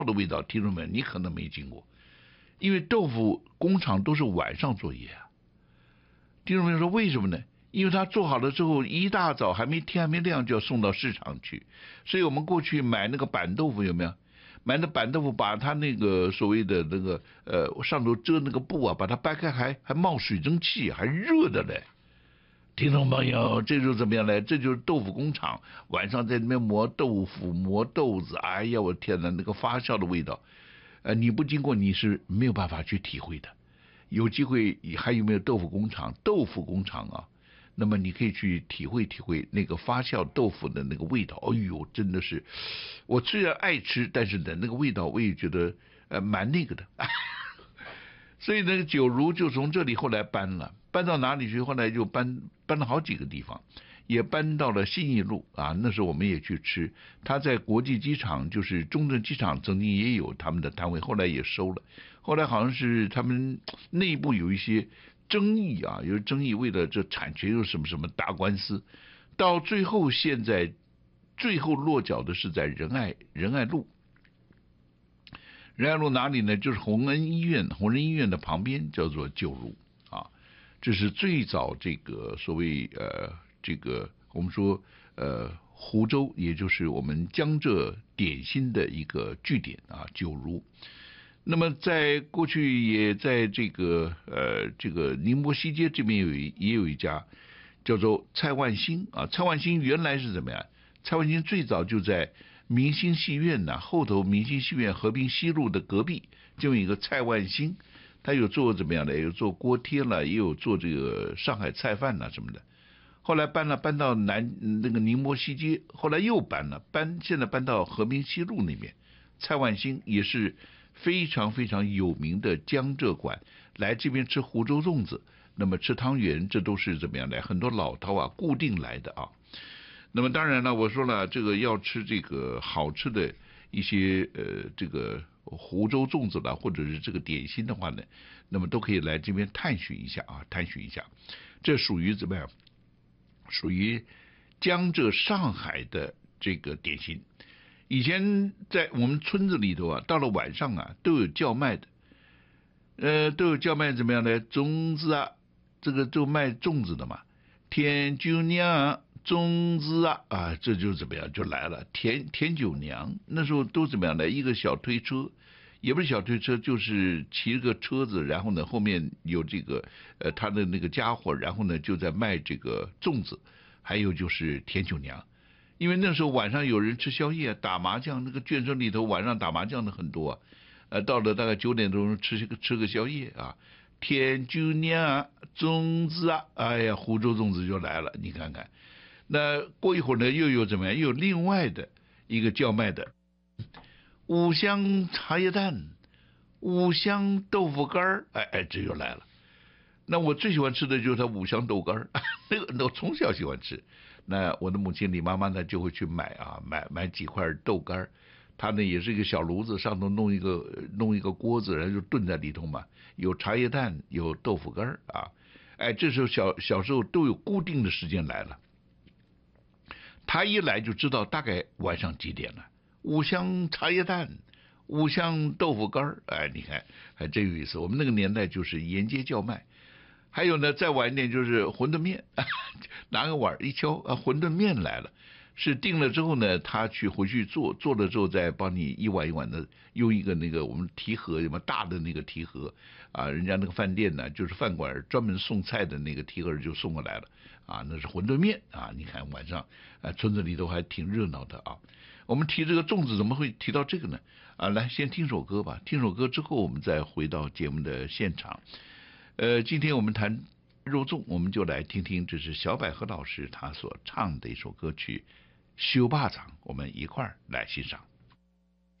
的味道，听众们你可能没经过，因为豆腐工厂都是晚上作业啊。听众朋友说为什么呢？因为他做好了之后，一大早天还没亮就要送到市场去，所以我们过去买那个板豆腐有没有？买那板豆腐，把它那个所谓的那个上头遮那个布啊，把它掰开还冒水蒸气，还热的嘞。听众朋友，这就怎么样呢？这就是豆腐工厂晚上在那边磨豆腐、磨豆子，哎呀，我天哪，那个发酵的味道，你不经过你是没有办法去体会的。有机会还有没有豆腐工厂？豆腐工厂啊，那么你可以去体会体会那个发酵豆腐的那个味道。哎呦，真的是，我虽然爱吃，但是呢，那个味道我也觉得蛮那个的。所以那个九如就从这里后来搬了，搬到哪里去？后来就搬了好几个地方，也搬到了信义路啊。那时候我们也去吃，他在国际机场，就是中正机场曾经也有他们的摊位，后来也收了。后来好像是他们内部有一些争议啊，有争议，为了这产权有什么什么大官司，到最后现在最后落脚的是在仁爱路。仁爱路哪里呢？就是红仁医院的旁边，叫做九如啊。这是最早这个所谓这个我们说湖州，也就是我们江浙点心的一个据点啊，九如。那么在过去也在这个宁波西街这边也有一家叫做蔡万兴啊。蔡万兴原来是怎么样？蔡万兴最早就在明星戏院呢，后头明星戏院和平西路的隔壁就有一个蔡万兴，他有做怎么样的？有做锅贴了，也有做这个上海菜饭呐什么的。后来搬到那个宁波西街，后来又现在搬到和平西路那边。蔡万兴也是非常非常有名的江浙馆，来这边吃湖州粽子，那么吃汤圆，这都是怎么样的？很多老饕啊固定来的啊。那么当然了，我说了，这个要吃这个好吃的一些这个湖州粽子啦，或者是这个点心的话呢，那么都可以来这边探寻一下啊，探寻一下。这属于怎么样？属于江浙上海的这个点心。以前在我们村子里头啊，到了晚上啊，都有叫卖的，都有叫卖怎么样呢？粽子啊，这个就卖粽子的嘛，甜酒娘。粽子啊，这就怎么样就来了。甜酒娘那时候都怎么样呢？一个小推车，也不是小推车，就是骑个车子，然后呢后面有这个他的那个家伙，然后呢就在卖这个粽子，还有就是甜酒娘。因为那时候晚上有人吃宵夜打麻将，那个眷村里头晚上打麻将的很多到了大概9点钟吃个宵夜啊。甜酒娘粽子啊，哎呀，湖州粽子就来了，你看看。那过一会儿呢，又有怎么样？又有另外的一个叫卖的五香茶叶蛋、五香豆腐干儿，这又来了。那我最喜欢吃的就是它五香豆干儿，那个我从小喜欢吃。那我的母亲李妈妈呢，就会去买几块豆干儿，她呢也是一个小炉子，上头弄一个锅子，然后就炖在里头嘛，有茶叶蛋，有豆腐干儿啊。这时候小时候都有固定的时间来了。他一来就知道大概晚上几点了。五香茶叶蛋，五香豆腐干儿，你看还真有意思。我们那个年代就是沿街叫卖。还有呢，再晚一点就是馄饨面，拿个碗一敲，馄饨面来了。是订了之后呢，他回去做了之后再帮你一碗一碗的用一个那个我们提盒，什么大的那个提盒啊，人家那个饭店呢，就是饭馆专门送菜的那个提盒就送过来了啊，那是馄饨面啊。你看晚上村子里头还挺热闹的啊。我们提这个粽子怎么会提到这个呢？来先听首歌吧，听首歌之后我们再回到节目的现场。今天我们谈肉粽，我们就来听听这是小百合老师他所唱的一首歌曲《修巴掌》，我们一块儿来欣赏。